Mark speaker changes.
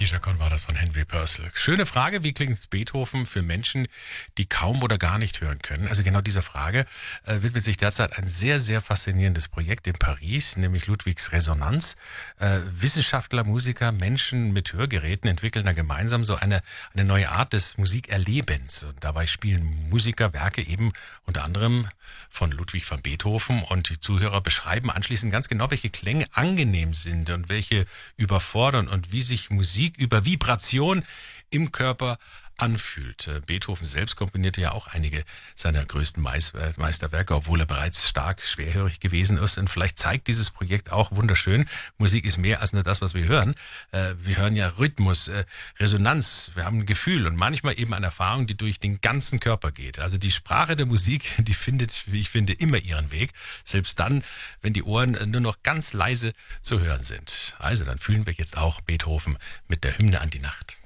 Speaker 1: Keisha Kon war das von Henry Purcell. Schöne Frage, wie klingt Beethoven für Menschen, die kaum oder gar nicht hören können? Also genau dieser Frage widmet sich derzeit ein sehr, sehr faszinierendes Projekt in Paris, nämlich Ludwigs Resonanz. Wissenschaftler, Musiker, Menschen mit Hörgeräten entwickeln da gemeinsam so eine neue Art des Musikerlebens. Und dabei spielen Musiker Werke eben unter anderem von Ludwig van Beethoven und die Zuhörer beschreiben anschließend ganz genau, welche Klänge angenehm sind und welche überfordern und wie sich Musik über Vibration im Körper anfühlt. Beethoven selbst komponierte ja auch einige seiner größten Meisterwerke, obwohl er bereits stark schwerhörig gewesen ist. Und vielleicht zeigt dieses Projekt auch wunderschön, Musik ist mehr als nur das, was wir hören. Wir hören ja Rhythmus, Resonanz, wir haben ein Gefühl und manchmal eben eine Erfahrung, die durch den ganzen Körper geht. Also die Sprache der Musik, die findet, wie ich finde, immer ihren Weg. Selbst dann, wenn die Ohren nur noch ganz leise zu hören sind. Also dann fühlen wir jetzt auch Beethoven mit der Hymne an die Nacht.